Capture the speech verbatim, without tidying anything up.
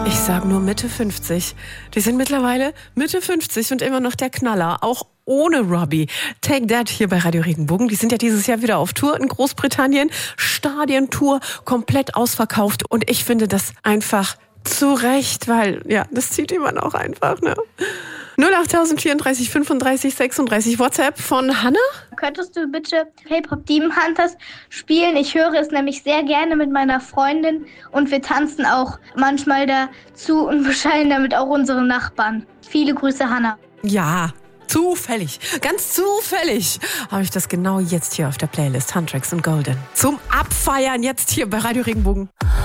Ich sag nur Mitte fünfzig. Die sind mittlerweile Mitte fünfzig und immer noch der Knaller, auch ohne Robbie. Take That hier bei Radio Regenbogen. Die sind ja dieses Jahr wieder auf Tour in Großbritannien. Stadientour, komplett ausverkauft. Und ich finde das einfach zu Recht, weil, ja, das zieht jemand auch einfach, ne? null acht vierunddreißig fünfunddreißig sechsunddreißig WhatsApp von Hanna. Könntest du bitte K-Pop Demon Hunters spielen? Ich höre es nämlich sehr gerne mit meiner Freundin und wir tanzen auch manchmal dazu und beschallen damit auch unsere Nachbarn. Viele Grüße, Hanna. Ja, zufällig, ganz zufällig habe ich das genau jetzt hier auf der Playlist. Huntrix und Golden. Zum Abfeiern jetzt hier bei Radio Regenbogen.